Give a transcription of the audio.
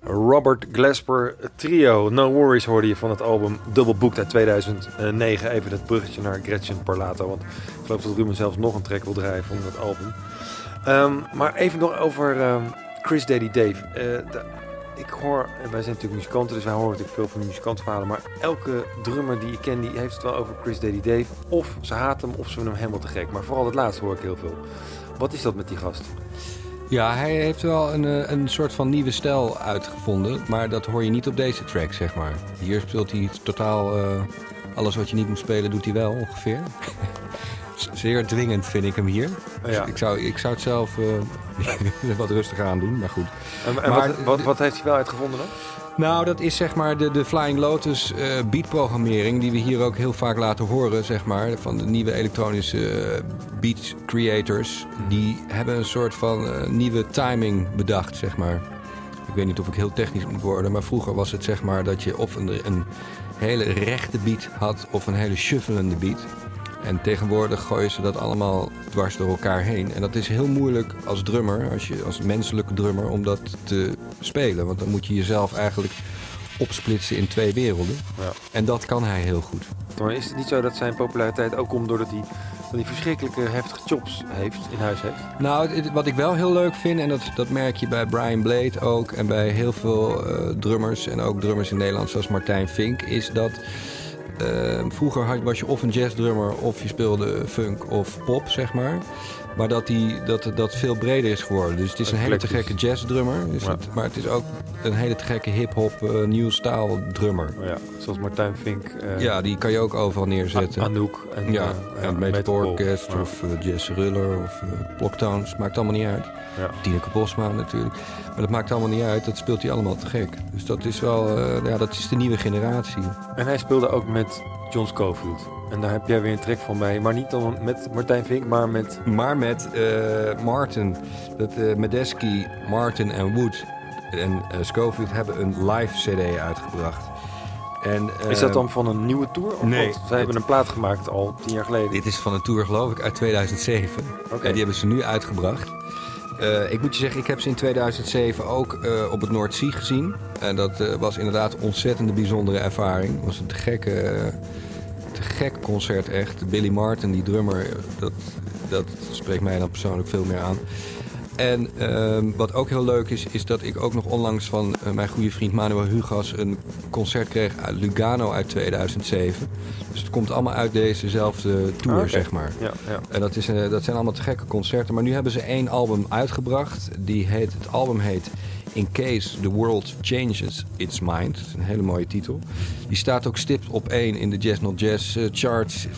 Robert Glasper Trio. No Worries hoorde je van het album Double Booked uit 2009. Even dat bruggetje naar Gretchen Parlato. Want ik geloof dat Ruben zelfs nog een track wil draaien van dat album. Maar even nog over Chris Daddy Dave. Ik hoor, wij zijn natuurlijk muzikanten, dus wij horen natuurlijk veel van die muzikantenverhalen. Maar elke drummer die ik ken, die heeft het wel over Chris Daddy Dave. Of ze haten hem, of ze vinden hem helemaal te gek. Maar vooral het laatste hoor ik heel veel. Wat is dat met die gast? Ja, hij heeft wel een soort van nieuwe stijl uitgevonden. Maar dat hoor je niet op deze track, zeg maar. Hier speelt hij totaal... alles wat je niet moet spelen, doet hij wel ongeveer. Zeer dwingend vind ik hem hier. Ja. Dus ik zou het zelf wat rustiger aan doen, maar goed. Wat heeft hij wel uitgevonden dan? Nou, dat is zeg maar de Flying Lotus beatprogrammering... die we hier ook heel vaak laten horen, zeg maar... van de nieuwe elektronische beat creators. Die hebben een soort van nieuwe timing bedacht, zeg maar. Ik weet niet of ik heel technisch moet worden... maar vroeger was het zeg maar dat je of een hele rechte beat had... of een hele shufflende beat... En tegenwoordig gooien ze dat allemaal dwars door elkaar heen. En dat is heel moeilijk als drummer, als menselijke drummer, om dat te spelen. Want dan moet je jezelf eigenlijk opsplitsen in twee werelden. Ja. En dat kan hij heel goed. Maar is het niet zo dat zijn populariteit ook komt doordat hij van die verschrikkelijke heftige chops in huis heeft? Nou, wat ik wel heel leuk vind, en dat merk je bij Brian Blade ook... en bij heel veel drummers, en ook drummers in Nederland zoals Martijn Vink... is dat... vroeger was je of een jazzdrummer of je speelde funk of pop, zeg maar. Maar dat veel breder is geworden. Dus het is een hele te gekke jazzdrummer. Dus ja. Maar het is ook een hele te gekke hip-hop, new style drummer. Ja, zoals Martijn Vink. Ja, die kan je ook overal neerzetten. Anouk. En Metal Orchest of Jazz Ruller of Blocktones. Maakt allemaal niet uit. Ja. Tineke Bosma natuurlijk. Maar dat maakt allemaal niet uit. Dat speelt hij allemaal te gek. Dus dat is wel, dat is de nieuwe generatie. En hij speelde ook met John Scofield. En daar heb jij weer een track van bij. Maar niet dan met Martijn Vink, maar met... Maar met Martin. Medeski, Martin en Wood en Scofield hebben een live cd uitgebracht. En, is dat dan van een nieuwe tour? Of nee. Ze hebben een plaat gemaakt al 10 jaar geleden. Dit is van een tour, geloof ik, uit 2007. Okay. En die hebben ze nu uitgebracht. Ik moet je zeggen, ik heb ze in 2007 ook op het Noordzee gezien. En dat was inderdaad een ontzettende bijzondere ervaring. Het was een te gek concert echt. Billy Martin, die drummer, dat spreekt mij dan persoonlijk veel meer aan. En wat ook heel leuk is dat ik ook nog onlangs van mijn goede vriend Manuel Hugas een concert kreeg uit Lugano uit 2007. Dus het komt allemaal uit dezezelfde tour, zeg maar. Ja, ja. En dat zijn allemaal te gekke concerten. Maar nu hebben ze 1 album uitgebracht. Het album heet In Case the World Changes Its Mind. Dat is een hele mooie titel. Die staat ook stipt op 1 in de Jazz Not Jazz charts